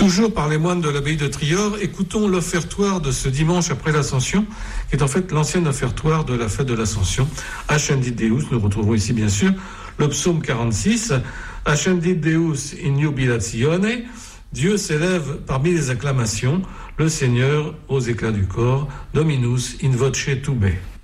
Toujours par les moines de l'abbaye de Trior, écoutons l'offertoire de ce dimanche après l'Ascension, qui est en fait l'ancien offertoire de la fête de l'Ascension. Ascendit Deus, nous retrouvons ici bien sûr le psaume 46, Ascendit Deus in jubilatione, Dieu s'élève parmi les acclamations, le Seigneur aux éclats du corps, Dominus in voce tubae.